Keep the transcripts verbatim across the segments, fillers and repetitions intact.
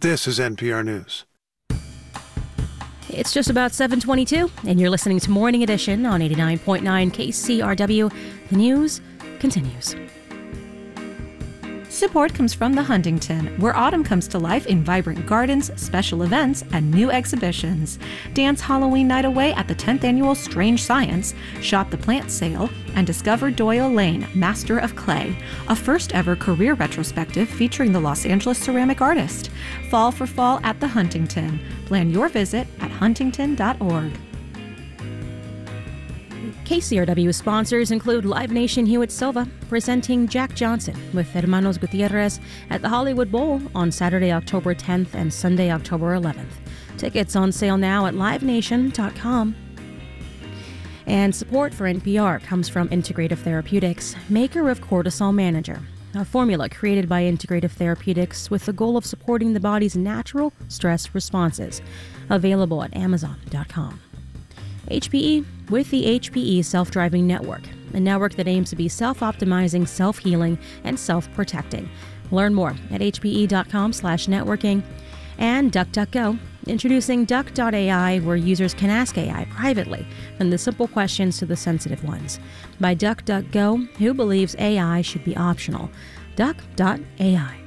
This is N P R News. It's just about seven twenty-two, and you're listening to Morning Edition on eighty-nine point nine K C R W. The news continues. Support comes from the Huntington, where autumn comes to life in vibrant gardens, special events, and new exhibitions. Dance Halloween night away at the tenth Annual Strange Science, shop the plant sale, and discover Doyle Lane, Master of Clay, a first-ever career retrospective featuring the Los Angeles ceramic artist. Fall for fall at the Huntington. Plan your visit at huntington dot org. K C R W sponsors include Live Nation Hewitt Silva presenting Jack Johnson with Hermanos Gutierrez at the Hollywood Bowl on Saturday, October tenth and Sunday, October eleventh. Tickets on sale now at live nation dot com. And support for N P R comes from Integrative Therapeutics, maker of Cortisol Manager, a formula created by Integrative Therapeutics with the goal of supporting the body's natural stress responses. Available at amazon dot com. H P E with the H P E Self-Driving Network, a network that aims to be self-optimizing, self-healing, and self-protecting. Learn more at h p e dot com slash networking. And DuckDuckGo, introducing Duck dot A I, where users can ask A I privately, from the simple questions to the sensitive ones. By DuckDuckGo, who believes A I should be optional. Duck dot A I.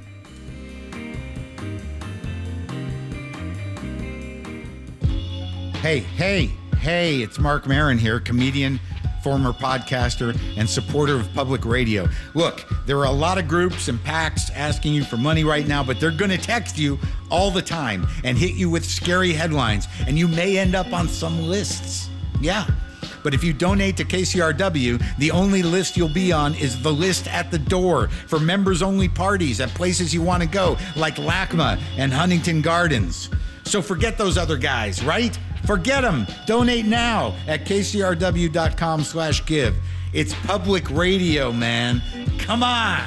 Hey, hey, hey, it's Mark Maron here, comedian, former podcaster, and supporter of public radio. Look, there are a lot of groups and PACs asking you for money right now, but they're going to text you all the time and hit you with scary headlines, and you may end up on some lists. Yeah. But if you donate to K C R W, the only list you'll be on is the list at the door for members-only parties at places you want to go, like LACMA and Huntington Gardens. So forget those other guys, right? Forget them. Donate now at k c r w dot com slash give. It's public radio, man. Come on.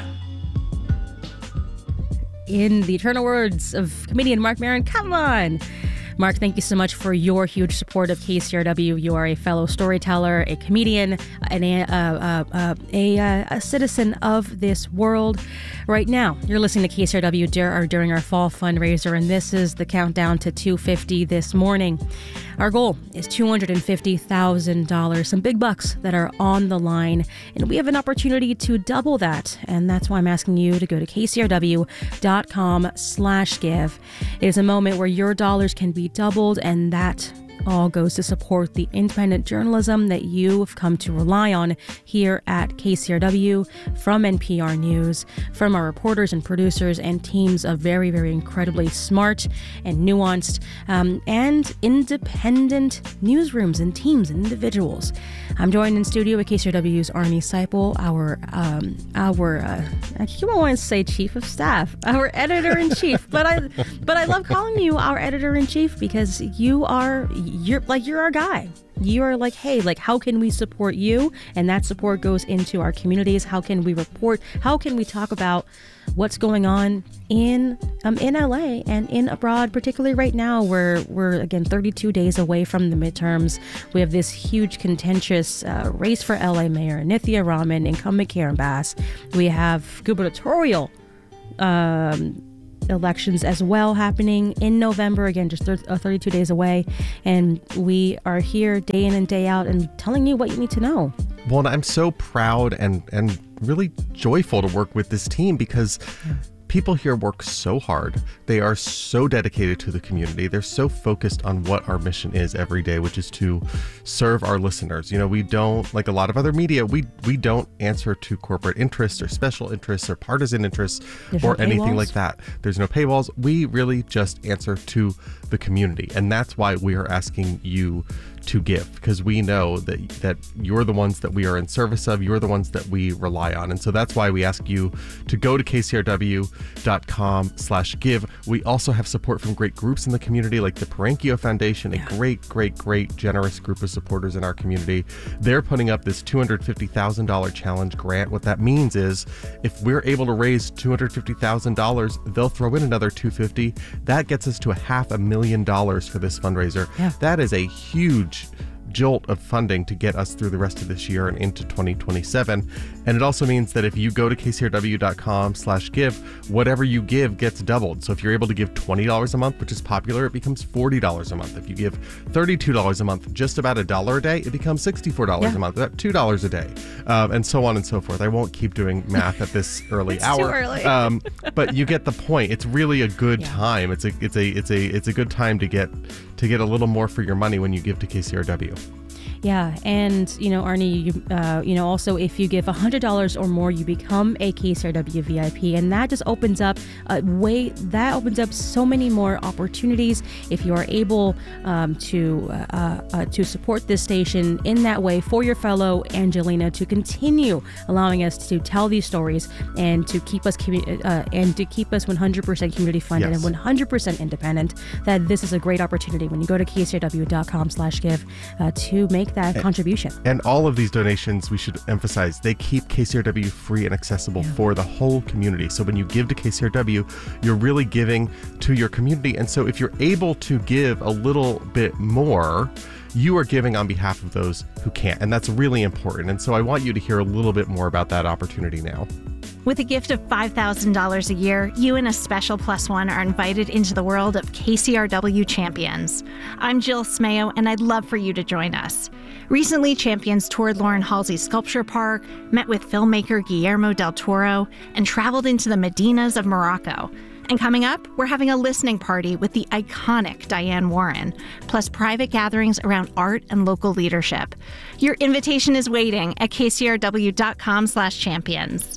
In the eternal words of comedian Mark Maron, come on. Mark, thank you so much for your huge support of K C R W. You are a fellow storyteller, a comedian, an, uh, uh, uh, a, uh, a citizen of this world. Right now, you're listening to K C R W dur- during our fall fundraiser, and this is the countdown to two hundred fifty this morning. Our goal is two hundred fifty thousand dollars, some big bucks that are on the line, and we have an opportunity to double that, and that's why I'm asking you to go to k c r w dot com slash give. It is a moment where your dollars can be doubled, and that all goes to support the independent journalism that you have come to rely on here at K C R W, from N P R News, from our reporters and producers and teams of very, very incredibly smart and nuanced um, and independent newsrooms and teams and individuals. I'm joined in studio with K C R W's Arnie Seipel, our, um, our uh, I keep on wanting to say chief of staff, our editor-in-chief, but I, but I love calling you our editor-in-chief because you are You're like, you're our guy. You are like, hey, like, how can we support you? And that support goes into our communities. How can we report? How can we talk about what's going on in um in L A and in abroad, particularly right now where we're, again, thirty-two days away from the midterms. We have this huge contentious uh, race for L A mayor, Nithya Raman, incumbent Karen Bass. We have gubernatorial um elections as well happening in November, again, just thirty-two days away, and we are here day in and day out and telling you what you need to know. Well, and I'm so proud and and really joyful to work with this team because yeah. People here work so hard. They are so dedicated to the community. They're so focused on what our mission is every day, which is to serve our listeners. You know, we don't, like a lot of other media, we we don't answer to corporate interests or special interests or partisan interests There's or no anything like that. There's no paywalls. We really just answer to the community. And that's why we are asking you to give, because we know that that you're the ones that we are in service of. You're the ones that we rely on. And so that's why we ask you to go to k c r w dot com slash give. We also have support from great groups in the community, like the Parankio Foundation, a yeah. great, great, great, generous group of supporters in our community. They're putting up this two hundred fifty thousand dollars challenge grant. What that means is if we're able to raise two hundred fifty thousand dollars, they'll throw in another two hundred fifty thousand dollars. That gets us to a half a million dollars for this fundraiser. Yeah. That is a huge jolt of funding to get us through the rest of this year and into twenty twenty-seven. And it also means that if you go to k c r w dot com slash give, whatever you give gets doubled. So if you're able to give twenty dollars a month, which is popular, it becomes forty dollars a month. If you give thirty-two dollars a month, just about a dollar a day, it becomes sixty-four dollars yeah. a month, about two dollars a day, um, and so on and so forth. I won't keep doing math at this early it's hour. Too early. um, but you get the point. It's really a good yeah. time. It's a it's a it's a it's a good time to get to get a little more for your money when you give to K C R W. Yeah, and you know, Arnie, you, uh, you know, also if you give one hundred dollars or more, you become a K C R W V I P, and that just opens up a way. That opens up so many more opportunities if you are able um, to uh, uh, to support this station in that way for your fellow Angelina, to continue allowing us to tell these stories and to keep us uh, and to keep us one hundred percent community funded yes. and one hundred percent independent. That this is a great opportunity when you go to k c r w dot com slash give uh, to make that and, contribution. And all of these donations, we should emphasize, they keep K C R W free and accessible yeah. for the whole community. So when you give to K C R W, you're really giving to your community. And so if you're able to give a little bit more, you are giving on behalf of those who can't. And that's really important. And so I want you to hear a little bit more about that opportunity now. With a gift of five thousand dollars a year, you and a special plus one are invited into the world of K C R W Champions. I'm Jill Smayo, and I'd love for you to join us. Recently, Champions toured Lauren Halsey Sculpture Park, met with filmmaker Guillermo del Toro, and traveled into the Medinas of Morocco. And coming up, we're having a listening party with the iconic Diane Warren, plus private gatherings around art and local leadership. Your invitation is waiting at k c r w dot com slash champions.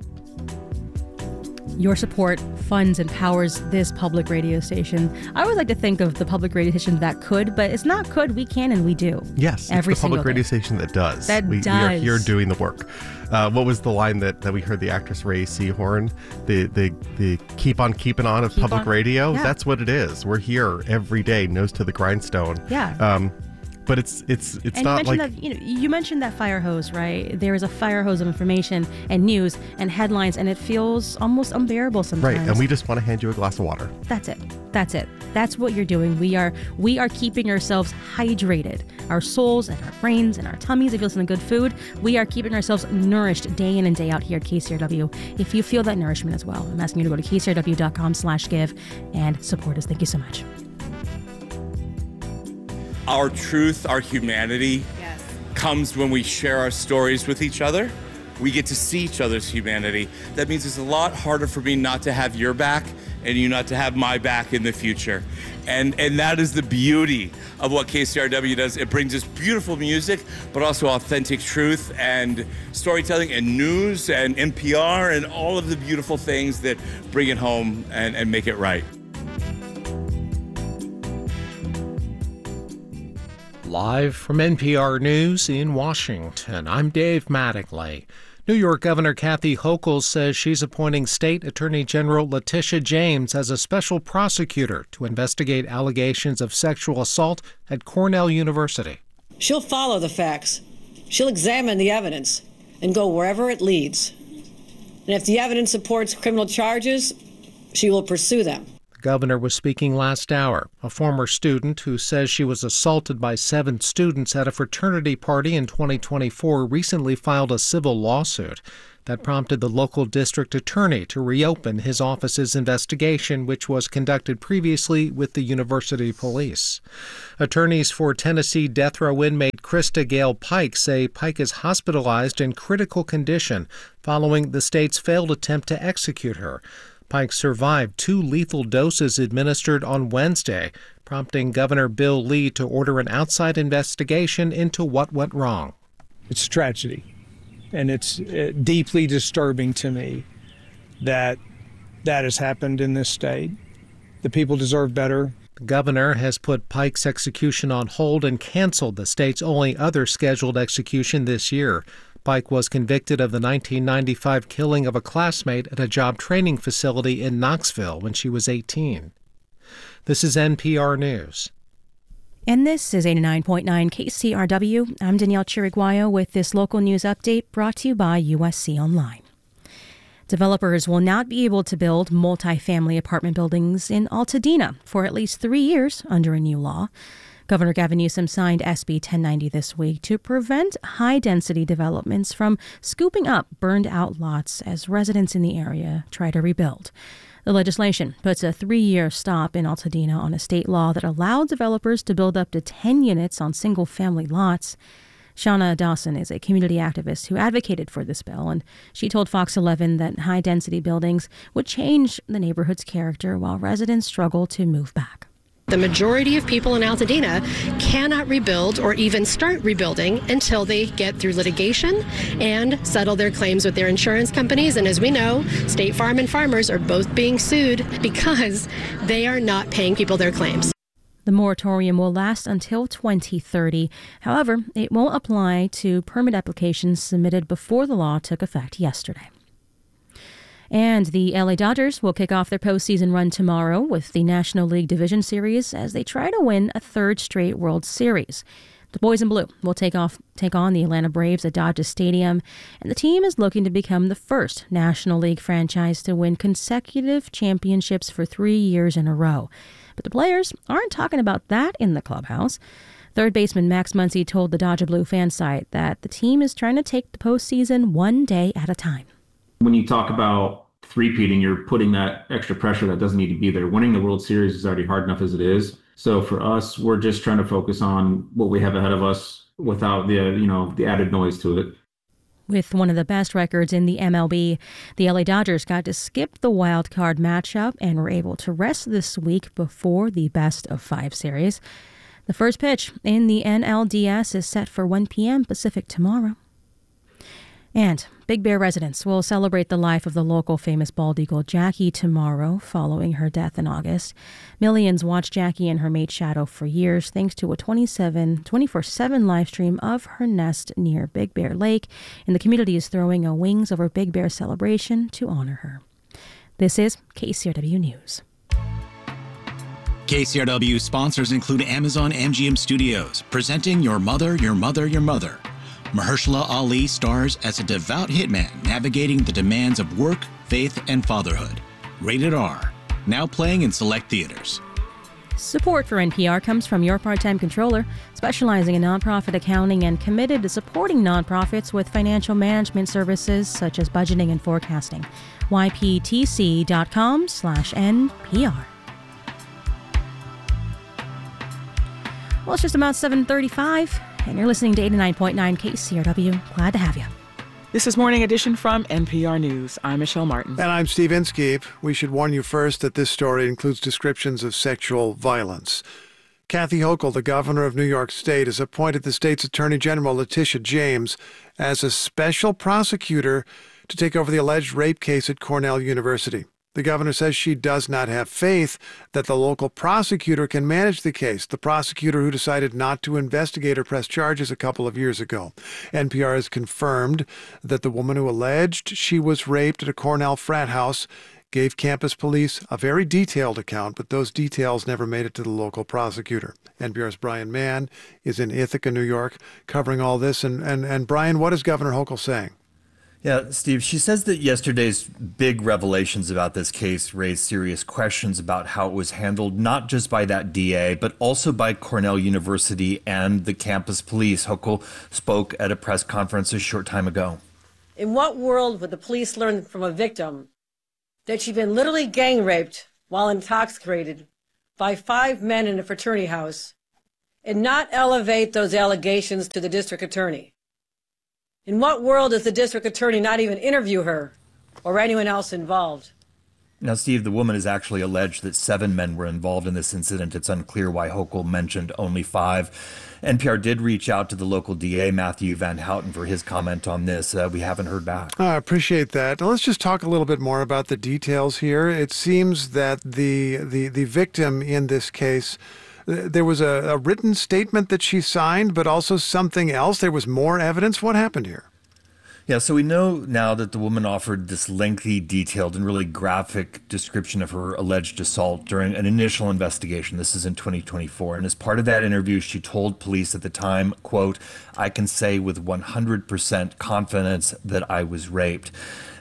Your support funds and powers this public radio station. I always like to think of the public radio station that could, but it's not could. We can and we do. Yes, every it's the public radio day. station that does. That we, does. We are here doing the work. Uh, what was the line that, that we heard the actress Ray Seahorn, the the the keep on keeping on of keep public on, radio? Yeah. That's what it is. We're here every day, nose to the grindstone. Yeah. Um, But it's it's it's and not you mentioned like that, you know, you mentioned that fire hose, right? There is a fire hose of information and news and headlines, and it feels almost unbearable sometimes. Right, and we just want to hand you a glass of water. That's it. That's it. That's what you're doing. We are we are keeping ourselves hydrated, our souls and our brains and our tummies. If you listen to good food, we are keeping ourselves nourished day in and day out here at K C R W. If you feel that nourishment as well, I'm asking you to go to k c r w dot com slash give and support us. Thank you so much. Our truth, our humanity yes. comes when we share our stories with each other. We get to see each other's humanity. That means it's a lot harder for me not to have your back and you not to have my back in the future. And and that is the beauty of what K C R W does. It brings us beautiful music, but also authentic truth and storytelling and news and N P R and all of the beautiful things that bring it home and, and make it right. Live from N P R News in Washington, I'm Dave Mattingly. New York Governor Kathy Hochul says she's appointing State Attorney General Letitia James as a special prosecutor to investigate allegations of sexual assault at Cornell University. She'll follow the facts. She'll examine the evidence and go wherever it leads. And if the evidence supports criminal charges, she will pursue them. Governor was speaking last hour. A former student who says she was assaulted by seven students at a fraternity party in twenty twenty-four recently filed a civil lawsuit that prompted the local district attorney to reopen his office's investigation, which was conducted previously with the university police. Attorneys for Tennessee death row inmate Krista Gale Pike say Pike is hospitalized in critical condition following the state's failed attempt to execute her. Pike survived two lethal doses administered on Wednesday, prompting Governor Bill Lee to order an outside investigation into what went wrong. It's a tragedy, and it's uh, deeply disturbing to me that that has happened in this state. The people deserve better. The governor has put Pike's execution on hold and canceled the state's only other scheduled execution this year. Pike was convicted of the nineteen ninety-five killing of a classmate at a job training facility in Knoxville when she was eighteen. This is N P R News. And this is eighty-nine point nine K C R W. I'm Danielle Chiriguayo with this local news update brought to you by U S C Online. Developers will not be able to build multifamily apartment buildings in Altadena for at least three years under a new law. Governor Gavin Newsom signed S B ten ninety this week to prevent high-density developments from scooping up burned-out lots as residents in the area try to rebuild. The legislation puts a three-year stop in Altadena on a state law that allowed developers to build up to ten units on single-family lots. Shauna Dawson is a community activist who advocated for this bill, and she told Fox eleven that high-density buildings would change the neighborhood's character while residents struggle to move back. The majority of people in Altadena cannot rebuild or even start rebuilding until they get through litigation and settle their claims with their insurance companies. And as we know, State Farm and farmers are both being sued because they are not paying people their claims. The moratorium will last until twenty thirty. However, it won't apply to permit applications submitted before the law took effect yesterday. And the L A Dodgers will kick off their postseason run tomorrow with the National League Division Series as they try to win a third straight World Series. The boys in blue will take off take on the Atlanta Braves at Dodger Stadium, and the team is looking to become the first National League franchise to win consecutive championships for three years in a row. But the players aren't talking about that in the clubhouse. Third baseman Max Muncy told the Dodger Blue fan site that the team is trying to take the postseason one day at a time. When you talk about three-peating, you're putting that extra pressure that doesn't need to be there. Winning the World Series is already hard enough as it is. So for us, we're just trying to focus on what we have ahead of us without the, you know, the added noise to it. With one of the best records in the M L B, the L A Dodgers got to skip the wild card matchup and were able to rest this week before the best of five series. The first pitch in the N L D S is set for one p.m. Pacific tomorrow. And Big Bear residents will celebrate the life of the local famous bald eagle Jackie tomorrow, following her death in August. Millions watched Jackie and her mate Shadow for years, thanks to a twenty-four seven live stream of her nest near Big Bear Lake, and the community is throwing a Wings Over Big Bear celebration to honor her. This is K C R W News. K C R W sponsors include Amazon M G M Studios, presenting Your Mother, Your Mother, Your Mother. Mahershala Ali stars as a devout hitman navigating the demands of work, faith, and fatherhood. Rated R. Now playing in select theaters. Support for N P R comes from Your Part-Time Controller, specializing in nonprofit accounting and committed to supporting nonprofits with financial management services such as budgeting and forecasting. Y P T C dot com slash N P R. Well, it's just about seven thirty-five. And you're listening to eighty-nine point nine K C R W. Glad to have you. This is Morning Edition from N P R News. I'm Michelle Martin. And I'm Steve Inskeep. We should warn you first that this story includes descriptions of sexual violence. Kathy Hochul, the governor of New York State, has appointed the state's Attorney General Letitia James as a special prosecutor to take over the alleged rape case at Cornell University. The governor says she does not have faith that the local prosecutor can manage the case, the prosecutor who decided not to investigate or press charges a couple of years ago. N P R has confirmed that the woman who alleged she was raped at a Cornell frat house gave campus police a very detailed account, but those details never made it to the local prosecutor. N P R's Brian Mann is in Ithaca, New York, covering all this. And, and, and Brian, what is Governor Hochul saying? Yeah, Steve, she says that yesterday's big revelations about this case raised serious questions about how it was handled, not just by that D A, but also by Cornell University and the campus police. Hochul spoke at a press conference a short time ago. In what world would the police learn from a victim that she'd been literally gang raped while intoxicated by five men in a fraternity house and not elevate those allegations to the district attorney? In what world does the district attorney not even interview her or anyone else involved? Now, Steve, the woman has actually alleged that seven men were involved in this incident. It's unclear why Hochul mentioned only five. N P R did reach out to the local D A, Matthew Van Houten, for his comment on this. Uh, we haven't heard back. I appreciate that. Now, let's just talk a little bit more about the details here. It seems that the the, the victim in this case, there was a, a written statement that she signed, but also something else. There was more evidence. What happened here? Yeah, so we know now that the woman offered this lengthy, detailed, and really graphic description of her alleged assault during an initial investigation. This is in twenty twenty-four. And as part of that interview, she told police at the time, quote, "I can say with one hundred percent confidence that I was raped."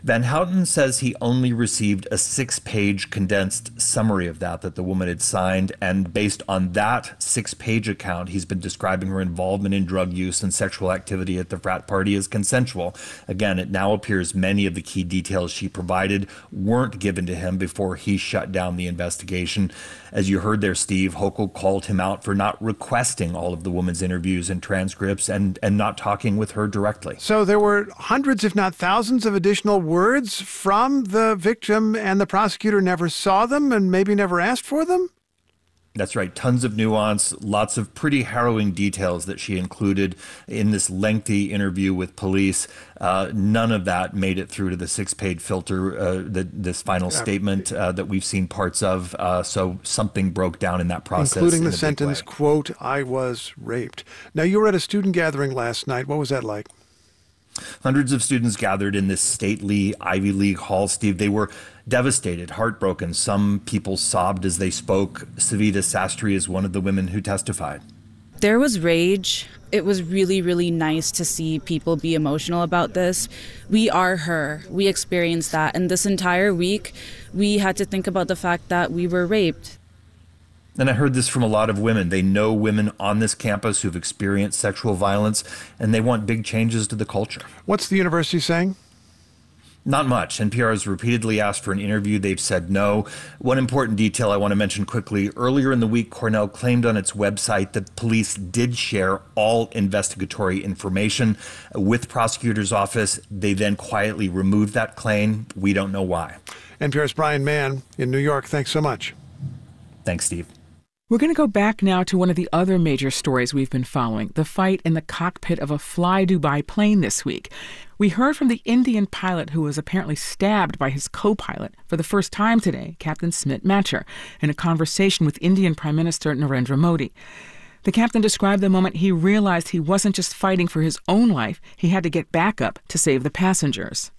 Van Houten says he only received a six-page condensed summary of that that the woman had signed, and based on that six-page account, he's been describing her involvement in drug use and sexual activity at the frat party as consensual. Again, it now appears many of the key details she provided weren't given to him before he shut down the investigation. As you heard there, Steve, Hochul called him out for not requesting all of the woman's interviews and transcripts and, and not talking with her directly. So there were hundreds, if not thousands, of additional words from the victim, and the prosecutor never saw them and maybe never asked for them? That's right. Tons of nuance, lots of pretty harrowing details that she included in this lengthy interview with police. Uh, none of that made it through to the six-page filter, uh, the, this final yeah. statement uh, that we've seen parts of. Uh, so something broke down in that process. Including in the sentence, quote, "I was raped." Now, you were at a student gathering last night. What was that like? Hundreds of students gathered in this stately Ivy League hall, Steve. They were devastated, heartbroken. Some people sobbed as they spoke. Savita Sastry is one of the women who testified. There was rage. It was really, really nice to see people be emotional about this. We are her. We experienced that. And this entire week, we had to think about the fact that we were raped. And I heard this from a lot of women. They know women on this campus who've experienced sexual violence, and they want big changes to the culture. What's the university saying? Not much. N P R has repeatedly asked for an interview. They've said no. One important detail I want to mention quickly. Earlier in the week, Cornell claimed on its website that police did share all investigatory information with prosecutor's office. They then quietly removed that claim. We don't know why. N P R's Brian Mann in New York. Thanks so much. Thanks, Steve. We're going to go back now to one of the other major stories we've been following, the fight in the cockpit of a Fly Dubai plane this week. We heard from the Indian pilot who was apparently stabbed by his co-pilot for the first time today, Captain Smit Mathur, in a conversation with Indian Prime Minister Narendra Modi. The captain described the moment he realized he wasn't just fighting for his own life, he had to get backup to save the passengers.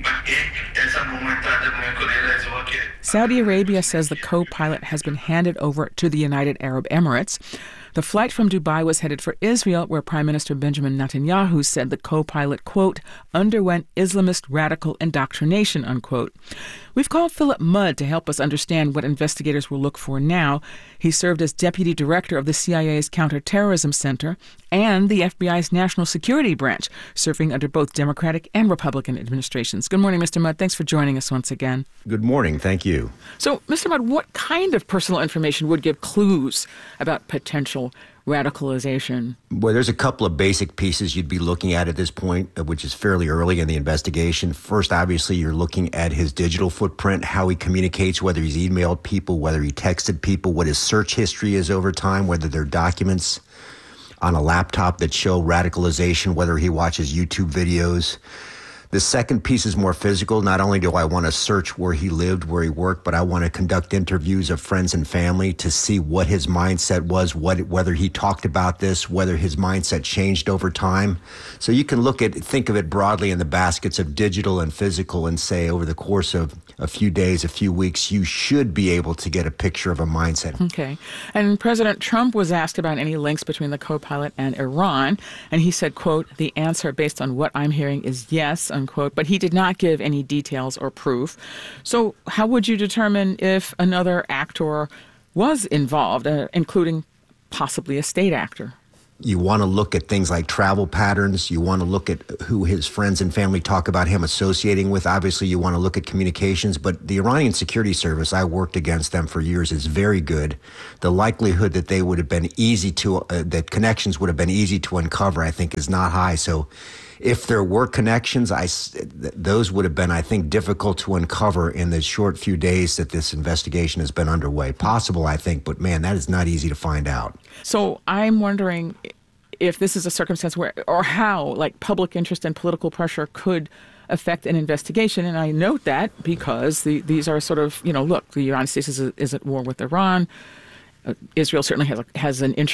Saudi Arabia says the co-pilot has been handed over to the United Arab Emirates. The flight from Dubai was headed for Israel, where Prime Minister Benjamin Netanyahu said the co-pilot, quote, underwent Islamist radical indoctrination, unquote. We've called Philip Mudd to help us understand what investigators will look for now. He served as deputy director of the C I A's Counterterrorism Center and the F B I's National Security Branch, serving under both Democratic and Republican administrations. Good morning, Mister Mudd. Thanks for joining us once again. Good morning. Thank you. So, Mister Mudd, what kind of personal information would give clues about potential radicalization? Well, there's a couple of basic pieces you'd be looking at at this point, which is fairly early in the investigation. First, obviously, you're looking at his digital footprint, how he communicates, whether he's emailed people, whether he texted people, what his search history is over time, whether there are documents on a laptop that show radicalization, whether he watches YouTube videos. The second piece is more physical. Not only do I want to search where he lived, where he worked, but I want to conduct interviews of friends and family to see what his mindset was, what whether he talked about this, whether his mindset changed over time. So you can look at, think of it broadly in the baskets of digital and physical and say over the course of a few days, a few weeks, you should be able to get a picture of a mindset. Okay. And President Trump was asked about any links between the co-pilot and Iran, and he said, quote, the answer based on what I'm hearing is yes, unquote, but he did not give any details or proof. So how would you determine if another actor was involved, uh, including possibly a state actor? You want to look at things like travel patterns. You want to look at who his friends and family talk about him associating with. Obviously, you want to look at communications. But the Iranian Security Service, I worked against them for years, is very good. The likelihood that they would have been easy to, uh, that connections would have been easy to uncover, I think, is not high. So if there were connections, I, those would have been, I think, difficult to uncover in the short few days that this investigation has been underway. Possible, I think, but man, that is not easy to find out. So I'm wondering if this is a circumstance where, or how, like, public interest and political pressure could affect an investigation. And I note that because the, these are sort of, you know, look, the United States is, is at war with Iran. Uh, Israel certainly has, a, has an interest